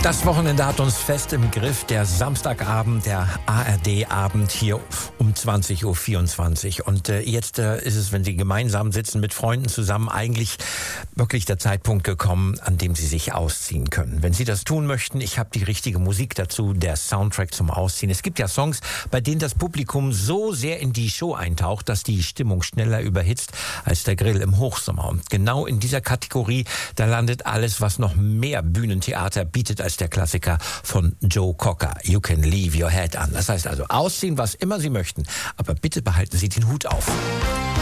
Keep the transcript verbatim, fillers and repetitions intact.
Das Wochenende hat uns fest im Griff. Der Samstagabend, der A R D-Abend hier um zwanzig Uhr vierundzwanzig. Und äh, jetzt äh, ist es, wenn Sie gemeinsam sitzen mit Freunden zusammen, eigentlich wirklich der Zeitpunkt gekommen, an dem Sie sich ausziehen können. Wenn Sie das tun möchten, ich habe die richtige Musik dazu, der Soundtrack zum Ausziehen. Es gibt ja Songs, bei denen das Publikum so sehr in die Show eintaucht, dass die Stimmung schneller überhitzt als der Grill im Hochsommer. Und genau in dieser Kategorie, da landet alles, was noch mehr Bühnentheater bietet als der Klassiker von Joe Cocker, You Can Leave Your Head On. Das heißt also ausziehen, was immer Sie möchten, aber bitte behalten Sie den Hut auf.